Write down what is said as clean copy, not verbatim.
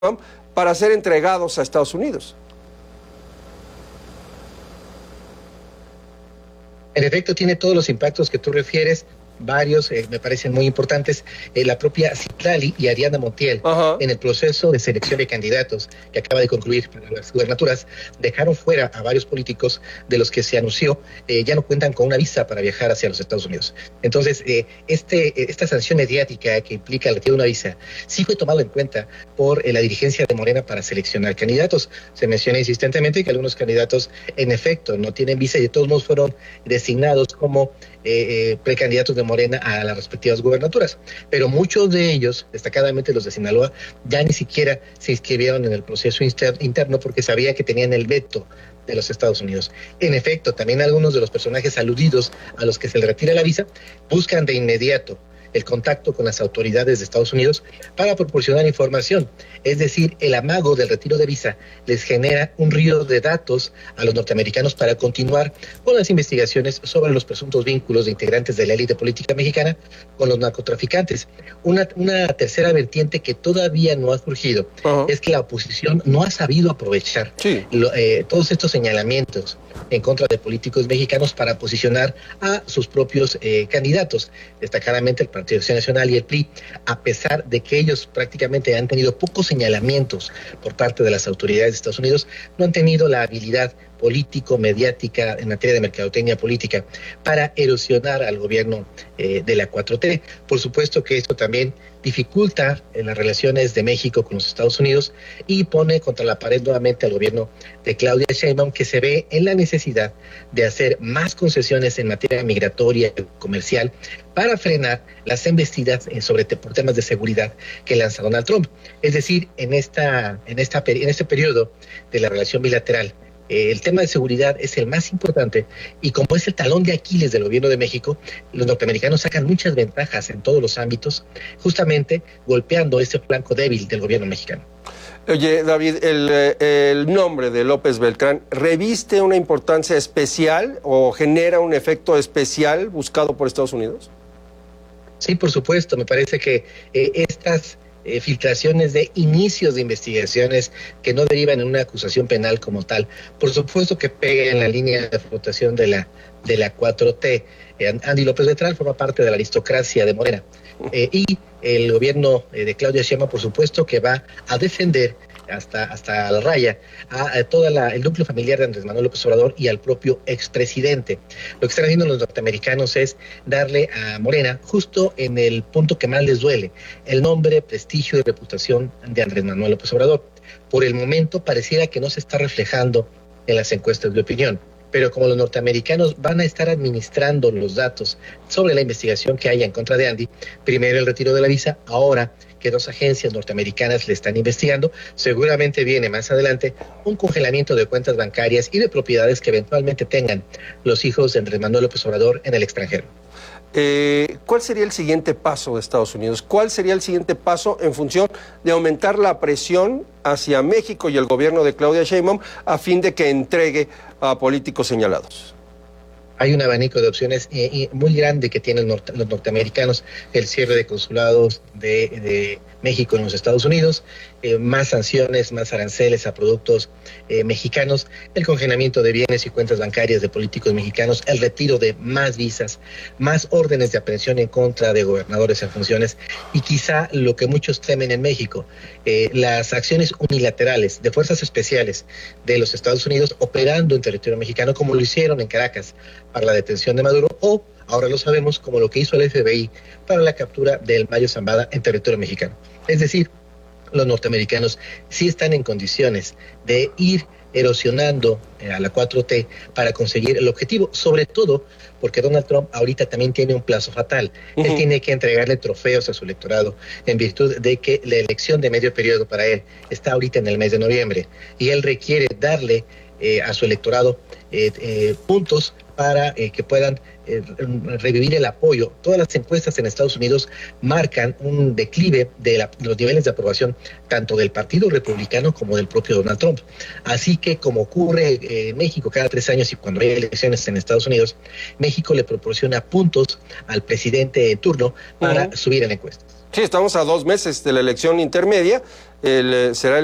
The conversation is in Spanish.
para ser entregados a Estados Unidos. En efecto, tiene todos los impactos que tú refieres. Varios me parecen muy importantes. La propia Citlali y Ariadna Montiel, en el proceso de selección de candidatos que acaba de concluir para las gubernaturas, dejaron fuera a varios políticos de los que se anunció ya no cuentan con una visa para viajar hacia los Estados Unidos. Entonces, esta sanción mediática que implica el retiro de una visa sí fue tomado en cuenta por la dirigencia de Morena para seleccionar candidatos. Se menciona insistentemente que algunos candidatos, en efecto, no tienen visa y de todos modos fueron designados como precandidatos de Morena a las respectivas gubernaturas, pero muchos de ellos, destacadamente los de Sinaloa, ya ni siquiera se inscribieron en el proceso interno porque sabían que tenían el veto de los Estados Unidos. En efecto, también algunos de los personajes aludidos a los que se les retira la visa buscan de inmediato el contacto con las autoridades de Estados Unidos para proporcionar información. Es decir, el amago del retiro de visa les genera un río de datos a los norteamericanos para continuar con las investigaciones sobre los presuntos vínculos de integrantes de la élite política mexicana con los narcotraficantes. Una tercera vertiente que todavía no ha surgido es que la oposición no ha sabido aprovechar todos estos señalamientos en contra de políticos mexicanos para posicionar a sus propios candidatos, destacadamente el Partido Acción Nacional y el PRI, a pesar de que ellos prácticamente han tenido pocos señalamientos por parte de las autoridades de Estados Unidos, no han tenido la habilidad político-mediática en materia de mercadotecnia política para erosionar al gobierno de la 4T. Por supuesto que esto también dificulta las relaciones de México con los Estados Unidos y pone contra la pared nuevamente al gobierno de Claudia Sheinbaum, que se ve en la necesidad de hacer más concesiones en materia migratoria y comercial para frenar las embestidas por temas de seguridad que lanza Donald Trump. Es decir, en este periodo de la relación bilateral, el tema de seguridad es el más importante y como es el talón de Aquiles del gobierno de México, los norteamericanos sacan muchas ventajas en todos los ámbitos, justamente golpeando este flanco débil del gobierno mexicano. Oye, David, el nombre de López Beltrán, ¿reviste una importancia especial o genera un efecto especial buscado por Estados Unidos? Sí, por supuesto. Me parece que estas filtraciones de inicios de investigaciones que no derivan en una acusación penal como tal, por supuesto que pega en la línea de flotación de la 4T. Andy López Beltrán forma parte de la aristocracia de Morena y el gobierno de Claudia Sheinbaum, por supuesto que va a defender hasta la raya a todo el núcleo familiar de Andrés Manuel López Obrador y al propio expresidente. Lo que están haciendo los norteamericanos es darle a Morena justo en el punto que más les duele, el nombre, prestigio y reputación de Andrés Manuel López Obrador. Por el momento pareciera que no se está reflejando en las encuestas de opinión, pero como los norteamericanos van a estar administrando los datos sobre la investigación que haya en contra de Andy, primero el retiro de la visa, ahora que 2 agencias norteamericanas le están investigando, seguramente viene más adelante un congelamiento de cuentas bancarias y de propiedades que eventualmente tengan los hijos de Andrés Manuel López Obrador en el extranjero. ¿Cuál sería el siguiente paso de Estados Unidos? ¿Cuál sería el siguiente paso en función de aumentar la presión hacia México y el gobierno de Claudia Sheinbaum a fin de que entregue a políticos señalados? Hay un abanico de opciones muy grande que tienen los norteamericanos, el cierre de consulados de México en los Estados Unidos, más sanciones, más aranceles a productos mexicanos, el congelamiento de bienes y cuentas bancarias de políticos mexicanos, el retiro de más visas, más órdenes de aprehensión en contra de gobernadores en funciones y quizá lo que muchos temen en México, las acciones unilaterales de fuerzas especiales de los Estados Unidos operando en territorio mexicano como lo hicieron en Caracas para la detención de Maduro o, ahora lo sabemos, como lo que hizo el FBI para la captura del Mayo Zambada en territorio mexicano. Es decir, los norteamericanos sí están en condiciones de ir erosionando a la 4T para conseguir el objetivo, sobre todo porque Donald Trump ahorita también tiene un plazo fatal. Él tiene que entregarle trofeos a su electorado en virtud de que la elección de medio periodo para él está ahorita en el mes de noviembre y él requiere darle a su electorado puntos para que puedan revivir el apoyo. Todas las encuestas en Estados Unidos marcan un declive de los niveles de aprobación tanto del Partido Republicano como del propio Donald Trump. Así que, como ocurre en México cada 3 años y cuando hay elecciones en Estados Unidos, México le proporciona puntos al presidente en turno para subir en encuestas. Sí, estamos a 2 meses de la elección intermedia será